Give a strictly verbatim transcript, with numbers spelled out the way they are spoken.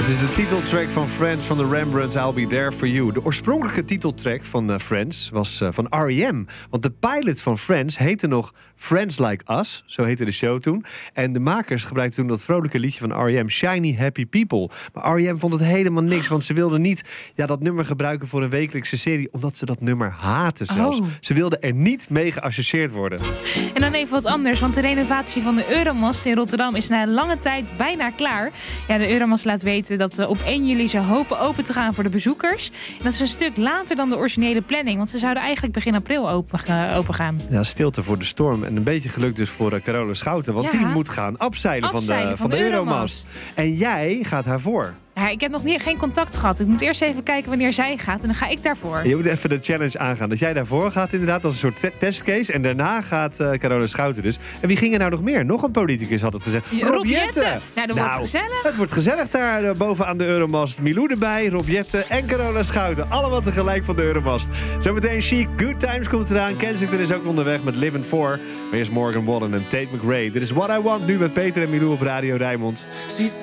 is de titeltrack van Friends van de Rembrandts, I'll Be There For You. De oorspronkelijke titeltrack van uh, Friends was uh, van R E M. Want de pilot van Friends heette nog Friends Like Us. Zo heette de show toen. En de makers gebruikten toen dat vrolijke liedje van R E M, Shiny Happy People. Maar R E M vond het helemaal niks, want ze wilden niet ja, dat nummer gebruiken voor een wekelijkse serie, omdat ze dat nummer haten zelfs. Oh. Ze wilden er niet mee geassocieerd worden. En dan even wat anders, want de renovatie van de Euromast in Rotterdam is na lange tijd bijna klaar. Ja, de Euromast laat weten dat uh, op één juli ze hopen open te gaan voor de bezoekers. En dat is een stuk later dan de originele planning, want ze zouden eigenlijk begin april open, uh, open gaan. Ja, stilte voor de storm en een beetje geluk dus voor uh, Carola Schouten, want ja. die moet gaan afzeilen, afzeilen van de, van van de, de Euromast. Euromast. En jij gaat haar voor. Ja, ik heb nog niet, geen contact gehad. Ik moet eerst even kijken wanneer zij gaat en dan ga ik daarvoor. Je moet even de challenge aangaan. Dat jij daarvoor gaat inderdaad als een soort te- testcase. En daarna gaat uh, Carola Schouten dus. En wie ging er nou nog meer? Nog een politicus had het gezegd. Ja, Rob Jetten. Nou, dat nou, wordt gezellig. Het wordt gezellig daar uh, boven aan de Euromast. Milou erbij, Rob Jetten en Carola Schouten. Allemaal tegelijk van de Euromast. Zometeen Chic, Good Times komt eraan. Kensington is ook onderweg met Livin' four. Maar eerst Morgan Wallen en Tate McRae. Dit is What I Want nu met Peter en Milou op Radio Rijnmond.